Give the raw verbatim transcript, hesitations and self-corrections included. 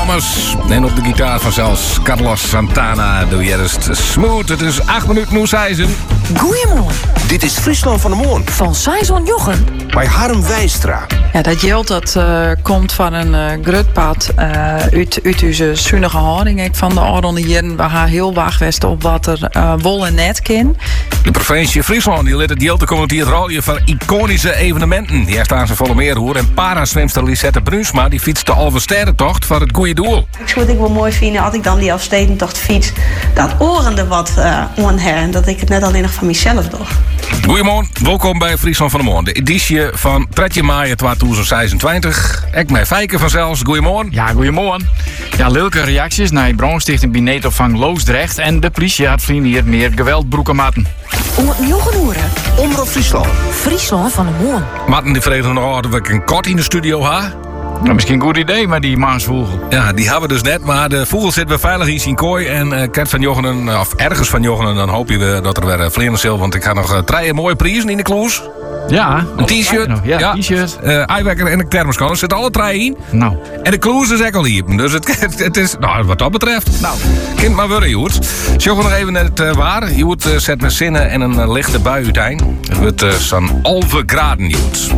Thomas. En op de gitaar van zelfs Carlos Santana. Doe je eerst smooth. Het is acht minuten nu seizoen. Goeiemorgen. Dit is Friesland van de Moon. Van Saison Jochen. Bij Harm Wijstra. Ja, dat geld dat uh, komt van een uh, grutpad uh, uit, uit onze zuinige houding. Ik van de oude jaren we gaan heel wacht op wat er uh, wol en net kan. De provincie Friesland die liet het geld komt hier het rollen van iconische evenementen. Hier staan ze volle meer hoor. En paraswemster Lisette Brunsma die fietst de Alversterentocht voor het goede doel. Ik zou het ook wel mooi vinden als ik dan die Alversterentocht fiets. Dat orende wat uh, onher en dat ik het net alleen nog van mezelf doe. Goedemorgen, welkom bij Friesland van de Moon. De editie van dertien maart tweeduizend zesentwintig. Ik ben Fijke vanzelfs. Goedemorgen. Ja, goedemorgen. Ja, leuke reacties naar Brandstichting Binetopvang Loosdrecht. En de politie had vrienden hier meer geweldbroeken matten. Om het Jochen horen. Omroep Friesland. Friesland van de Moon. Matten die vregen nog dat we een kot in de studio hebben. Nou, misschien een goed idee, maar die maasvogel. Ja, die hebben we dus net. Maar de vogel zit weer veilig in zijn kooi. En uh, Kert van Jochenen, of ergens van Jochenen, dan hoop je weer dat er weer uh, vleerens zil. Want ik ga nog uh, drie mooie prijzen in de kloes. Ja. Een t-shirt. Ja, ja. t-shirt. Uh, eiwekker en een thermoskan. Er zitten alle drie in. Nou. En de kloes is ook al hier. Dus het, het is, nou, wat dat betreft. Nou, kind maar weer, Joet. Sjoggen nog even het uh, waar. Joet uh, zet met zinnen en een uh, lichte bui uiteen. Het wordt uh, zo'n halve graden, Joet.